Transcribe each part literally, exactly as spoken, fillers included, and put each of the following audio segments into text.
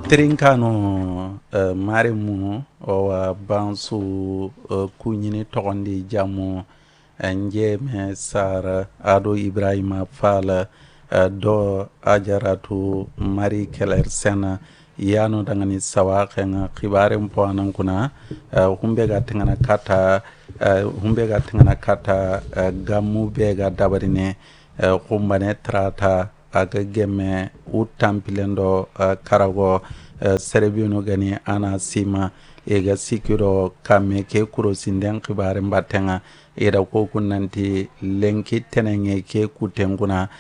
Trinkano uh, marimu o bansu uh, kunyini togondi jamu njeme sara ado Ibrahima Fall uh, do ajaratu Marie Keller Sena yano dangani sawake nga kibare mpoanan kuna uh, humbega tingana kata uh, humbega tingana kata uh, gamu bega dabarine uh, humbane trata aga gemme u tampilendo uh, karago uh, serebino gani ana sima ega sikiro kame ke kuro sinden kibare mbatenga eda ko kunanti lenki tenenge ke kutenguna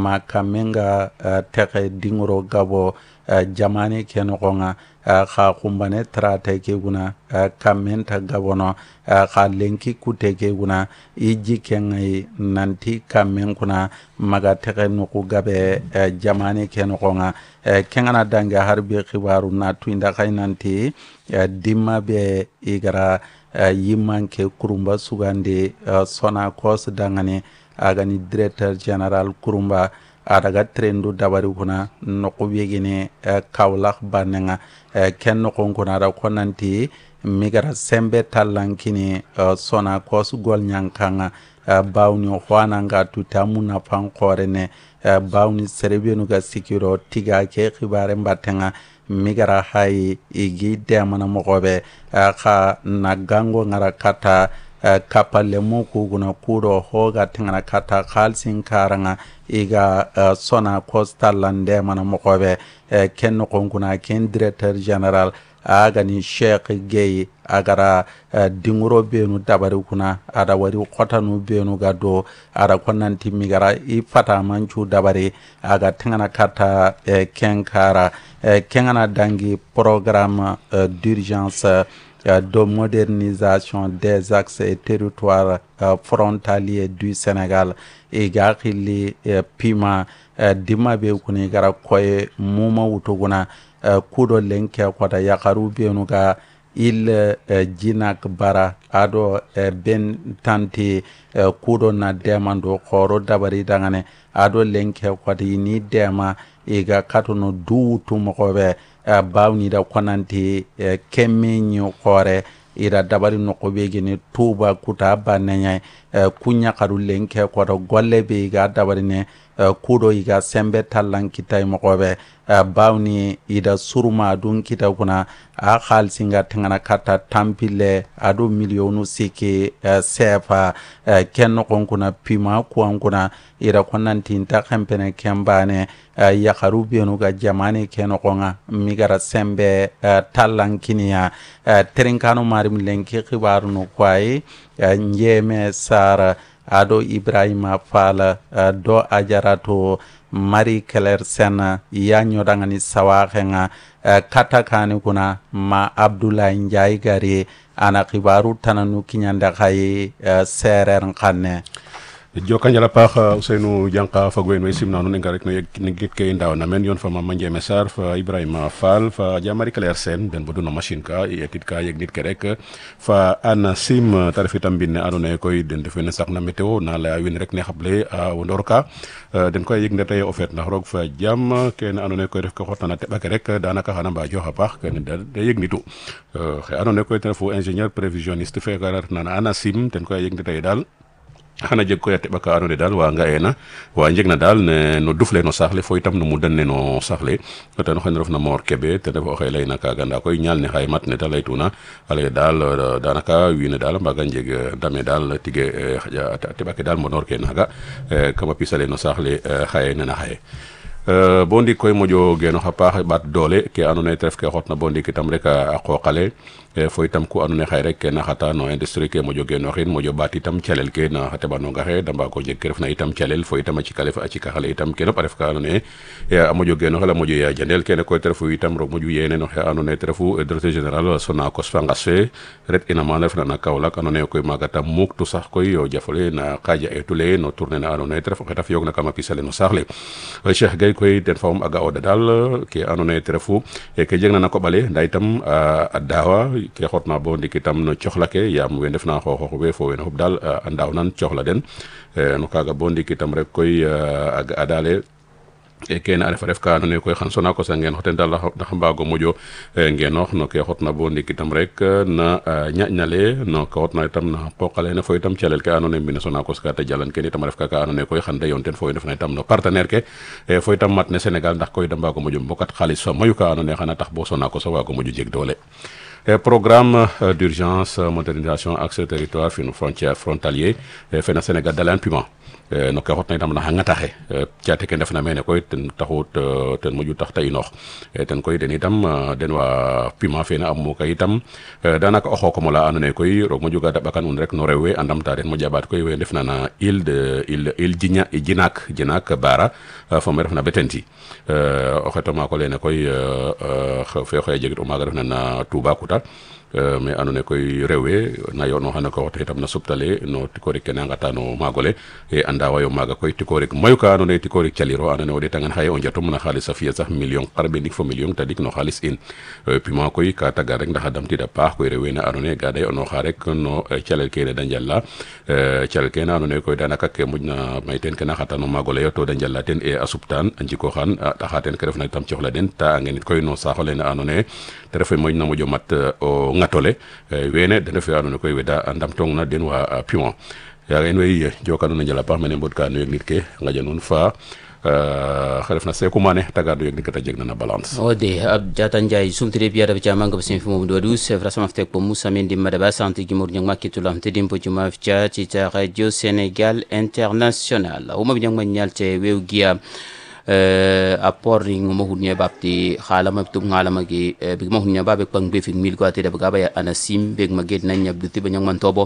makamenga uh, teke dingoro gabo uh, jamani ke nokonga uh, kha kumbane trata ke guna uh, kamenta gabono uh, kha lenki kute ke guna iji kengai nanti kamen kuna maga teke nuku gabe uh, jamani ke nokonga uh, kengana dange harbi khibaru na tuinda kai nanti uh, dimma be igara uh, yimanke kurumba sugandi uh, sona kos dangane agani directeur general kurumba adaga trendu dabari kuna noko begine uh, kawlak banenga uh, ken noko kuna da konanti migara sembe talankini uh, sona kos gol nyankanga uh, bawni hwana nga tutamuna pankorene uh, bawni serebenu ga sikiro tiga ke khibare mbatenga migara hay igi demana mogobe uh, ka nagango ngara kata Uh, kapalle mu kuguna kuro hoga tingana kata khalsin karanga iga uh, sona coastal lande mana mokobe uh, ken no konkuna ken directeur general aga ni Sheikh Gay agara uh, dinguro benu dabari kuna ada wari kotanu benu gado ada konanti migara i fata manchu dabari aga tingana kata uh, ken kara uh, kengana dangi programme uh, d'urgence Uh, de modernisation des axes et territoires uh, frontaliers du Sénégal et gakili uh, pima uh, dima be kuni gara koye muma wutuguna uh, kudo lenke kwata yakaru benuga il uh, jinak bara ado uh, ben tanti uh, kudo na demando koro dabari dangane ado lenke kwata ini dema iga katono duutu mokobe uh, bawni da konanti uh, kemenyo kore ira dabari noko begini tuba kuta banenya uh, kunya karu lenke kwata golle be iga dabari ne uh, kudo iga sembe talan kita mokobe uh, bawni ida suruma dun kita kuna a khalsinga tengana kata tampile ado milionu siki uh, sefa uh, kenno konkuna pima kuankuna ira konanti inta kempene kembane uh, yakaru bienu ga jamani keno konga migara sembe uh, talan kinia uh, trinkano marim lenki khibaru no kwai uh, njeme sara ado Ibrahima Fall uh, do ajarato Marie Keller Sena yanyo dangani sawakenga uh, katakani kuna ma Abdoulaye Ndiaye gari ana khibaru tananu kinyanda khayi uh, serer nkanne joka njala paax Ousseynou Dianka fagwen way simna non enga rek no ngit ke ndaw na men yon fa Mama Ndiémé Sarr fa Ibrahima Fall fa Marie Keller Sène ben bodu no machine ka e tit ka yeg nit ke rek fa Anna Sim tarifitam binne adone koy den defe ne sax na météo na la win rek ne xable a wondorka den koy yeg ndete offert ndax rog fa jam ken adone koy def ko xotana tebake rek danaka xana ba joxa paax ken de yeg nitu xe adone koy ten fo ingénieur prévisionniste fe garat na Anna Sim ten koy yeg ndete dal xana jeg ko yatte baka anone dal wa nga ena wa njegna dal ne no dufle no saxle fo itam no mudanne no saxle to no xen ref na Mor Kebe te def o xey layna kaga nda koy ñal ne xay mat ne dal laytuna ale dal danaka wiine dal mbaga njeg dame dal tige te baka dal monor ke naga kama pisale no saxle xay ne na xay Uh, bondi koy mojo geno xa paax bat dole ke anone tref ke xotna bondi kitam rek a qoqale e fo itam ku anone xay rek na xata no industrie ke mojo geno xin mojo bat itam calel ke na xate bano ngaxe damba ko jeg ref na itam calel fo itam ci kalef ci ka xale itam ke no ref ka anone e a mojo geno xala mojo ya jandel ke ne koy trefu itam ro mojo yene no xe anone trefu directeur général sona ko sfangasse ret ina man ref na Kaolack anone koy magata muktu sax koy yo jafale na xaja etule no tourner na anone trefu xeta fi yogna kama pisale no saxle Cheikh Gay koy den fawum aga oda dal ke anone trefu e ke jegna na ko bale nda itam a dawa ke xotna bo ndikitam no coxla ke yam we defna xo xo be fo we no dal andaw nan coxla den no kaga bo ndikitam rek koy aga adale e kene a refa ref ka andoona yee koy xan Sonacos a ngeen xoten dal ndax mbaago moƴo ngeenoox no ke xotna bo ndik itam rek na ñaƴna le no ke xotna itam na qooq alene fo itam calel ke andoona yee mbine Sonacos ka ta jalan kene itam a ref ka ka andoona yee koy xan da yoon ten fo ndefna itam no partenaire ke fo itam mat ne Sénégal ndax koy da mbaago moƴo mbokat xaalis fa mayu ka andoona yee xana tax bo Sonacos a waago moƴo jeg doole. Programme d'urgence modernisation axe territoire fin frontière frontalier fena Sénégal dalan piment no ke xotna itam na ngataxe caate ke ndefna mene koy ten taxut ten moƴu tax ta inoox ten koy den itam den wa piment fene a muka itam danaka o xookom ola andoona yee koy roog moƴu ga da ɓakan un rek no rew we a ndamta den moƴa ɓaat koy we ndefna na île de île île Djinak Djinak Bara fo me refna Bettenty o xeto maako lene koy fe xoye jegit o maaga refna na Toubacouta mais andoona yee koy rew we na yo'nooxana ko xote itam na suptale no tikoorik kene a ngata no maagole e a ndaawayo maaga koy tikoorik mayu ka andoona yee tikoorik caliro andoona yee o ɗeetangan xaye o njatum na xaalis a fi'a sax million xarɓe ndik fo million tadik no xaalis in piment koy ka taga rek ndax a damtida paax koy rew we na andoona yee ga da yo'nooxa rek no calel kene da njala calel kene andoona yee koy daanaka ke moƴna may teen kena xata no maagole yo to da njala teen e a suptaan a njikooxan a taxa teen ke refna itam coxla den ta a ngenit koy no saax olene andoona yee te refe moƴna moƴo mat o ngatole wene den refe andoona yee koy we da ndamtong na den wa piment yaga in way jokanuna njala paax mene mbod ka no yeg nit ke ngaƴa nuun fa xa refna Sekou Mané taga no yeg nit ke ta jeg na na balance o de ab jata Ndiaye sumtire biya dabe jamanga basin fumo do du c'est vraiment fait pour Moussa Mendy madaba santé gi mor nyang makitulam te dimpo juma ftia ci ta radio Sénégal international o mo nyang ma nyalte wew giya apport ring mo hunye bapti khalama tum ngalama gi bi mo hunye babe pang be fi mil ko ate da ba ya anasim be ma ged na nyab duti banyang man tobo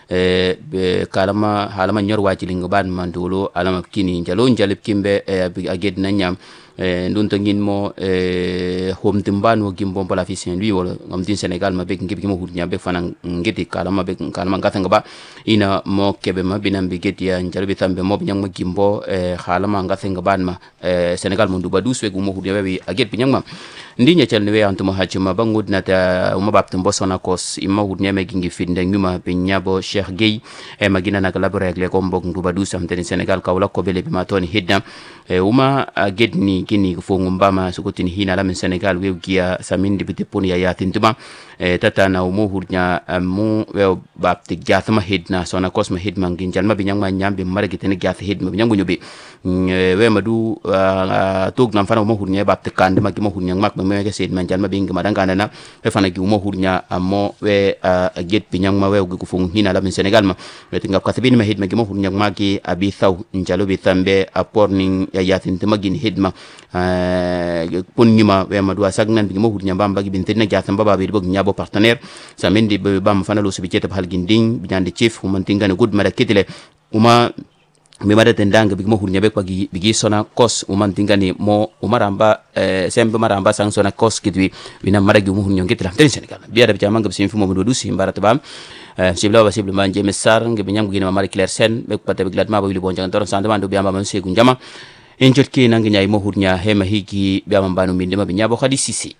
be kalama halama nyor waji lingo ban mandolo alama kini jalo jalib kimbe bi aged na nyam ndun to ngin mo hom timban wo gimbo pala fi Saint Louis wala ngam din Sénégal ma be ngibi mo hunye be fanan ngiti kalama be kalama ngata ngaba ina mo kebe ma binam be ged ya jalbi tambe mo nyang ma gimbo khalama ngata ngaban ma Sénégal mo duba dus we gumo hunye be aged bi nyang ma ndinya chal ne we antuma hachima bangud nata uma baptum bo Sonacos imma hunye me gingi finde nguma be nyabo Cheikh Gueye e magina na kala regle ko mbok nduba du samteni Sénégal kawla ko bele bi matoni hidna e uma gedni kini fo ngumbama sukutini hina la men Sénégal we giya samindi bi teponi ya yatintuma e tata na umu hurnya mu we bapti jathma hidna Sonacos ma hidma nginjal ma binyang ma nyambe margi tene jath hidma binyang nyobe we madu tug nam fana umu hurnya bapti kande ma gi mo hurnya mak ma me sed man jalma bingi madanga na e fana gi umu hurnya amo we get binyang ma we gu fo hina la Sénégal ma weti ngap katibini ma hidma gimo hunyak magi abi thaw njalo bi tambe aporning ya yatin temagin hidma pun nyima we ma dua sagnan bi mo hunyak bamba gi bintin na jatam baba bi bog nyabo partenaire sa mendi bam fana lo subiceta hal ginding binande chief humantinga ne good mara kitile uma mi mada tendanga bi mo hunnya be kwa gi bigi Sonacos umantingani mo umaramba sembe maramba sang Sonacos kidwi bina mara gi mo hunnya ngitla ten Sénégal biya da jamanga bi simfu mo do du sim barata bam sibla wa sibla manje mesar nge binyam gina mari Claire Sen be pata be glad ma bo li bonja ndoro sandama do biamba man segu njama en jotki nangi nyay mo hunnya hema higi biamba banu minde ma binyabo khadi sisi